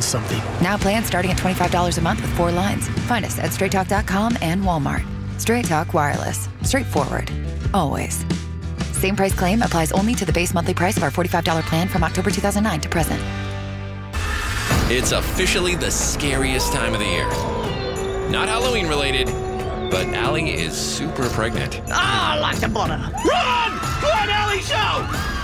something. Now plans starting at $25 a month with 4 lines. Find us at straighttalk.com and Walmart. Straight Talk Wireless. Straightforward. Always. Same price claim applies only to the base monthly price of our $45 plan from October 2009 to present. It's officially the scariest time of the year. Not Halloween related, but Allie is super pregnant. Ah, like the butter. Run! Run, Allie, show!